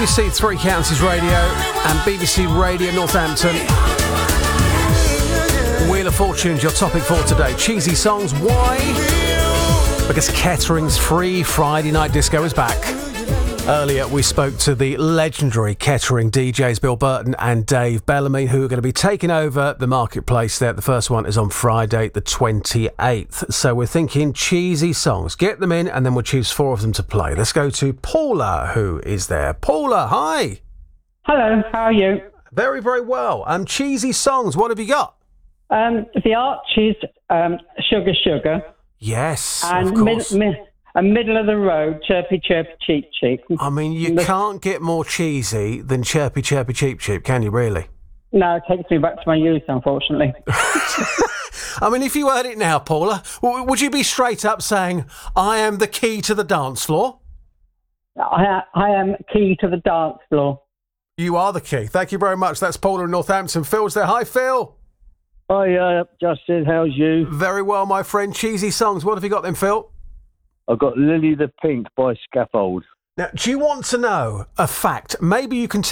BBC Three Counties Radio and BBC Radio Northampton. Wheel of Fortune's your topic for today. Cheesy songs. Why? Because Kettering's free Friday night disco is back. Earlier, we spoke to the legendary Kettering DJs Bill Burton and Dave Bellamy, who are going to be taking over the marketplace there. The first one is on Friday, the 28th. So we're thinking cheesy songs. Get them in, and then we'll choose 4 of them to play. Let's go to Paula, who is there. Paula, hi. Hello, how are you? Very, very well. Cheesy songs, what have you got? The Archies, Sugar Sugar. Yes, and of course. Middle of the road, Chirpy Chirpy Cheep Cheep. I mean, you can't get more cheesy than Chirpy Chirpy Cheep Cheep, can you really? No, it takes me back to my youth, unfortunately. I mean, if you heard it now, Paula, would you be straight up saying, I am the key to the dance floor? I am key to the dance floor. You are the key. Thank you very much. That's Paula in Northampton. Phil's there. Hi, Phil. Hi, Justin. How's you? Very well, my friend. Cheesy songs. What have you got then, Phil? I've got Lily the Pink by Scaffold. Now, do you want to know a fact? Maybe you can tell